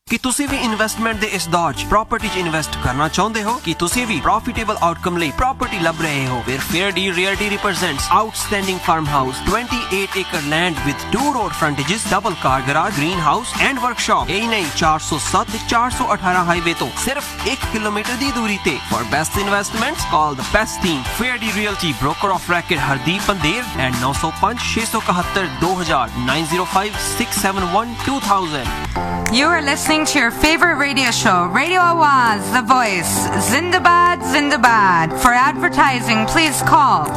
ਕਿ ਤੁਸੀਂ ਵੀ ਇਨਵੈਸਟਮੈਂਟ ਦੇ ਇਸ ਦੌਰ 'ਚ ਪ੍ਰਾਪਰਟੀ 'ਚ ਇਨਵੈਸਟ ਕਰਨਾ ਚਾਹੁੰਦੇ ਹੋ ਕਿ ਤੁਸੀਂ ਵੀ ਪ੍ਰੋਫਿਟੇਬਲ ਆਊਟਕਮ ਲਈ ਪ੍ਰਾਪਰਟੀ ਲੱਭ ਰਹੇ ਹੋ ਫਿਰ fair deal realty ਰਿਪਰੈਜ਼ੈਂਟਸ outstanding farm house 28 acre land with 2 road frontages double car garage greenhouse and workshop यही नहीं 407 ਤੇ 418 ਹਾਈਵੇ ਤੋਂ ਸਿਰਫ 1 ਕਿਲੋਮੀਟਰ ਦੀ ਦੂਰੀ ਤੇ for best investments call the best team fair deal realty broker of record Hardeep Pander and 905 671 2000 905 671 2000 You are listening to your favorite radio show, Radio Awaz, The Voice. Zindabad, Zindabad. For advertising, please call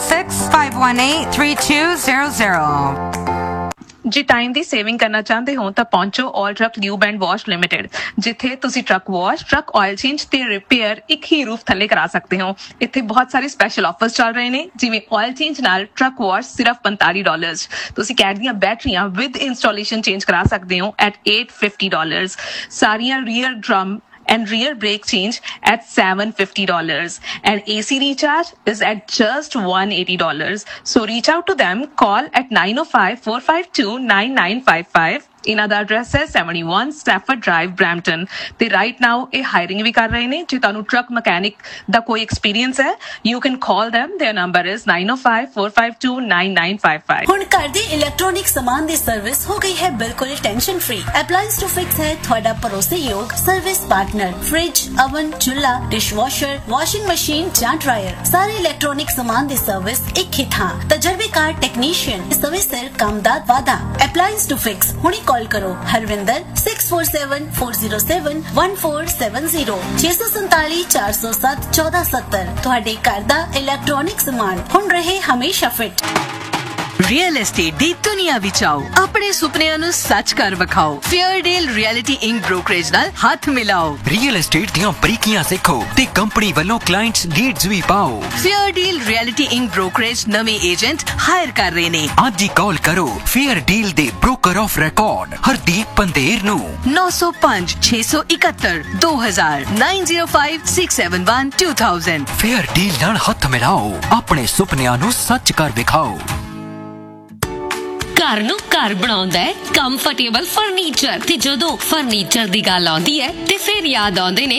416-518-3200. ਜੇ time ਦੀ saving ਕਰਨਾ ਚਾਹੁੰਦੇ ਹੋ ਤਾਂ ਪਹੁੰਚੋ ਆਲ truck lube and wash limited ਜਿੱਥੇ ਤੁਸੀਂ truck wash truck oil change ਤੇ repair ਇੱਕ ਹੀ ਰੂਫ ਥੱਲੇ ਕਰਾ ਸਕਦੇ ਹੋ ਇੱਥੇ ਬਹੁਤ ਸਾਰੇ ਸਪੈਸ਼ਲ ਆਫਰਸ ਚੱਲ ਰਹੇ ਨੇ ਜਿਵੇਂ ਆਇਲ ਚੇਂਜ ਨਾਲ ਟਰੱਕ ਵਾਸ਼ ਸਿਰਫ $45 ਤੁਸੀਂ ਕੈਟ ਦੀਆਂ ਬੈਟਰੀਆਂ ਵਿਦ ਇੰਸਟਾਲੇਸ਼ਨ ਚੇਂਜ ਕਰਾ ਸਕਦੇ ਹੋ at $850 ਸਾਰੀਆਂ rear drum and rear brake change at $750 and AC recharge is at just $180. So reach out to them, call at 905-452-9955. ਇਹਨਾਂ ਦਾ ਐਡਰੈਸ ਹੈ 71 ਸਟੈਫਰਡ ਡਰਾਈਵ ਬਰੈਂਪਟਨ ਤੇ ਰਾਈਟ ਨਾਓ ਇਹ ਹਾਇਰਿੰਗ ਵੀ ਕਰ ਰਹੇ ਨੇ ਜੇ ਤੁਹਾਨੂੰ ਟਰੱਕ ਮਕੈਨਿਕ ਦਾ ਕੋਈ ਐਕਸਪੀਰੀਅੰਸ ਹੈ you can call them their number is 905-452-9955 ਹੁਣ ਘਰ ਦੇ ਇਲੈਕਟ੍ਰੋਨਿਕ ਸਮਾਨ ਦੀ ਸਰਵਿਸ ਹੋ ਗਈ ਹੈ ਬਿਲਕੁਲ ਟੈਨਸ਼ਨ ਫ੍ਰੀ ਅਪਲਾਈਅੰਸ ਟੂ ਫਿਕਸ ਹੈ ਤੁਹਾਡਾ ਭਰੋਸੇਯੋਗ ਸਰਵਿਸ ਪਾਰਟਨਰ ਫ੍ਰਿਜ ਓਵਨ ਚੁੱਲ੍ਹਾ ਡਿਸ਼ਵਾਸ਼ਰ ਵਾਸ਼ਿੰਗ ਮਸ਼ੀਨ ਜਾਂ ਡਰਾਇਰ ਸਾਰੇ ਇਲੈਕਟ੍ਰੋਨਿਕ ਸਮਾਨ ਦੀ ਸਰਵਿਸ ਇੱਕ ਹੀ ਥਾਂ ਤਜਰਬੇਕਾਰ ਟੈਕਨੀਸ਼ੀਅਨ ਸਮੇਂ ਸਿਰ ਕੰਮ ਦਾ ਵਾਅਦਾ ਅਪਲਾਈਅੰਸ ਟੂ ਫਿਕਸ ਹੁਣੀ ਕਾਲ ਕਰੋ ਹਰਵਿੰਦਰ 6474071470 647 407 1470 ਤੁਹਾਡੇ ਘਰ ਦਾ ਇਲੈਕਟ੍ਰੋਨਿਕ ਸਮਾਨ ਹੁਣ ਰਹੇ ਹਮੇਸ਼ਾ ਫਿੱਟ ਰੀਅਲ ਐਸਟੇਟ ਦੀ ਦੁਨੀਆ ਵਿੱਚ ਆਓ ਆਪਣੇ ਸੁਪਨਿਆਂ ਨੂੰ ਸੱਚ ਕਰ ਵਿਖਾਓ fair deal reality ink brokerage ਨਾਲ ਹੱਥ ਮਿਲਾਓ ਰੀਅਲ ਐਸਟੇਟ ਦੀਆਂ ਬਰੀਕੀਆਂ ਸਿੱਖੋ ਤੇ ਕੰਪਨੀ ਵੱਲੋਂ ਕਲਾਇੰਟਸ ਲੀਡਸ ਵੀ ਪਾਓ fair deal reality ink brokerage ਨਵੇਂ ਏਜੰਟ ਹਾਇਰ ਕਰ ਰਹੇ ਨੇ ਅੱਜ ਹੀ ਕਾਲ ਕਰੋ ਫੇਅਰ ਡੀਲ ਦੇ broker of record Hardeep Pander ਨੂੰ 905 671 2000 905 671 2000 ਫੇਅਰ ਡੀਲ ਨਾਲ ਹੱਥ ਮਿਲਾਓ ਆਪਣੇ ਸੁਪਨਿਆਂ ਨੂੰ ਸੱਚ ਕਰ ਵਿਖਾਓ ਘਰ ਨੂੰ ਘਰ ਬਣਾਉਂਦਾ ਹੈ ਕੰਫਰਟੇਬਲ ਫਰਨੀਚਰ ਤੇ ਜਦੋਂ ਫਰਨੀਚਰ ਦੀ ਗੱਲ ਆਉਂਦੀ ਹੈ ਤੇ ਫਿਰ ਯਾਦ ਆਉਂਦੇ ਨੇ